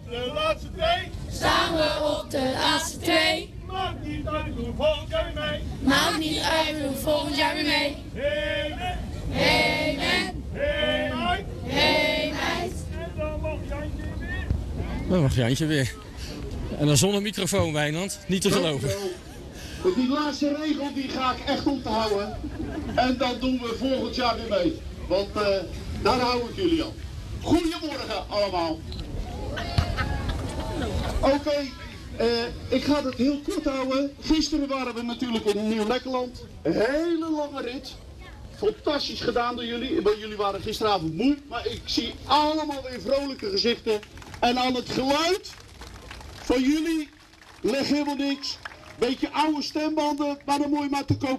de laatste twee. Staan we op de laatste twee. Maakt niet uit, we doen volgend jaar weer mee. Maakt niet uit, we doen volgend jaar weer mee. Hey man, Hey man, hey meid. hey meid. En dan mag Jantje weer. Dan mag Jantje weer. En dan zonder microfoon, Wijnand. Niet te geloven. Die laatste regel die ga ik echt onthouden. En dan doen we volgend jaar weer mee. Want daar hou ik jullie aan. Goedemorgen allemaal. Oké, ik ga het heel kort houden. Gisteren waren we natuurlijk in Nieuw-Lekkerland. Een hele lange rit. Fantastisch gedaan door jullie. Jullie waren gisteravond moe. Maar ik zie allemaal weer vrolijke gezichten. En aan het geluid van jullie leg helemaal niks. Beetje oude stembanden, maar dan moet je maar te koop